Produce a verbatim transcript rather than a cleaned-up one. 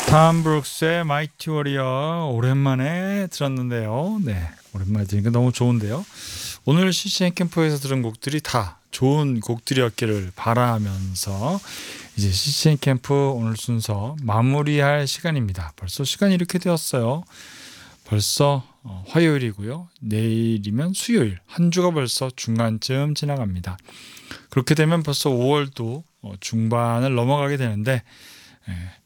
탐 브룩스의 마이티 워리어 오랜만에 들었는데요. 네, 오랜만에 들으니까 너무 좋은데요. 오늘 씨씨엔 캠프에서 들은 곡들이 다 좋은 곡들이었기를 바라면서 이제 씨씨엔 캠프 오늘 순서 마무리할 시간입니다. 벌써 시간이 이렇게 되었어요. 벌써 어, 화요일이고요. 내일이면 수요일. 한 주가 벌써 중간쯤 지나갑니다. 그렇게 되면 벌써 오월도 어, 중반을 넘어가게 되는데 예,